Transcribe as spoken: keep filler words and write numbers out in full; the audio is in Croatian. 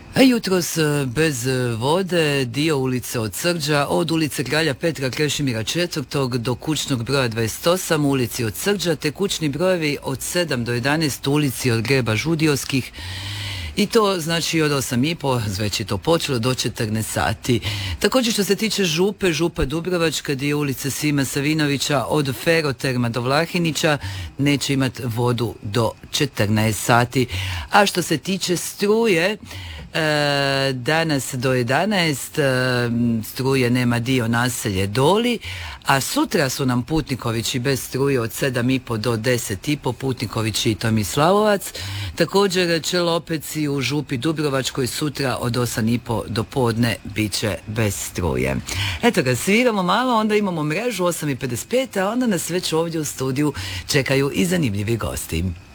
A jutros bez vode, dio ulice od Srđa, od ulice Kralja Petra Krešimira četvrtog do kućnog broja dvadeset osam u ulici od Srđa, te kućni brojevi od sedam do jedanaest u ulici od Greba Žudiovskih. I to znači od osam i po, već je to počelo, do četrnaest sati. Također što se tiče Župe, Župa Dubrovačka, dio ulice Sima Savinovića od Feroterma do Vlahinića, neće imati vodu do četrnaest sati. A što se tiče struje, E, danas do jedanaest e, struje nema dio naselje Doli, a sutra su nam Putnikovići bez struje od sedam i po do deset i po, Putnikovići i Tomislavovac. Također Čelopeci u Župi Dubrovačkoj sutra od osam i po do podne bit će bez struje. Eto ga, sviramo malo, onda imamo mrežu osam i pedeset pet, a onda nas već ovdje u studiju čekaju i zanimljivi gosti.